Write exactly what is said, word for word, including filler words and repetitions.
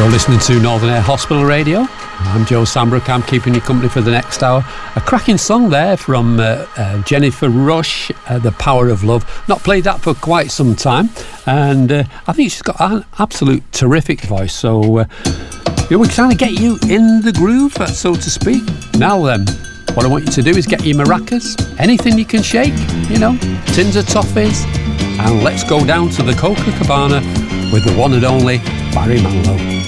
Listening to Northern Air Hospital Radio. I'm Joe Sambrook. I'm keeping you company for the next hour. A cracking song there from uh, uh, Jennifer Rush, uh, The Power of Love. Not played that for quite some time, and uh, I think she's got an absolute terrific voice. So uh, you know, we kind of get you in the groove, so to speak. Now then, what I want you to do is get your maracas, anything you can shake, you know, tins of toffees, and let's go down to the Copacabana with the one and only Barry Manilow.